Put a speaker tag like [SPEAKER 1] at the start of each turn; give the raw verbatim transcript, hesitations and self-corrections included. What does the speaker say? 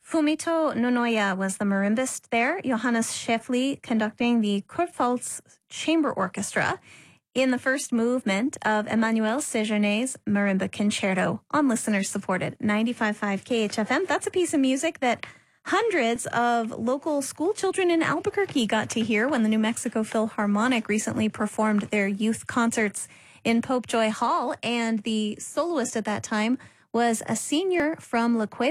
[SPEAKER 1] Fumito Nonoya was the marimbist there, Johannes Schäfli conducting the Kurpfalz Chamber Orchestra in the first movement of Emmanuel Sejourné's Marimba Concerto on listener-supported ninety-five point five K H F M. That's a piece of music that hundreds of local school children in Albuquerque got to hear when the New Mexico Philharmonic recently performed their youth concerts in Pope Joy Hall, and the soloist at that time was a senior from La Cueva